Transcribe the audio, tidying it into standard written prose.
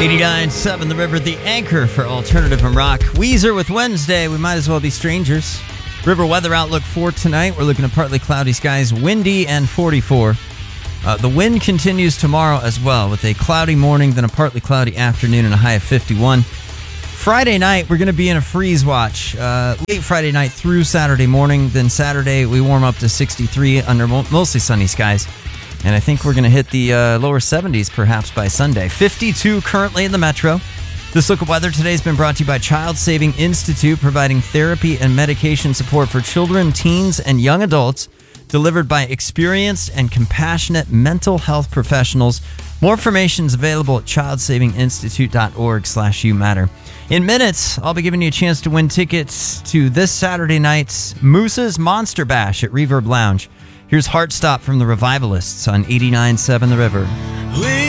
89.7 The River, the anchor for alternative and rock. Weezer with Wednesday, We Might As Well Be Strangers. River weather outlook for tonight. We're looking at partly cloudy skies, windy and 44. The wind continues tomorrow as well, with a cloudy morning, then a partly cloudy afternoon and a high of 51. Friday night, we're going to be in a freeze watch. Late Friday night through Saturday morning. Then Saturday, we warm up to 63 under mostly sunny skies. And I think we're going to hit the lower 70s perhaps by Sunday. 52 currently in the metro. This look at weather today has been brought to you by Child Saving Institute, providing therapy and medication support for children, teens, and young adults, delivered by experienced and compassionate mental health professionals. More information is available at childsavinginstitute.org/youmatter. In minutes, I'll be giving you a chance to win tickets to this Saturday night's Moose's Monster Bash at Reverb Lounge. Here's Heartstop from the Revivalists on 89.7 The River.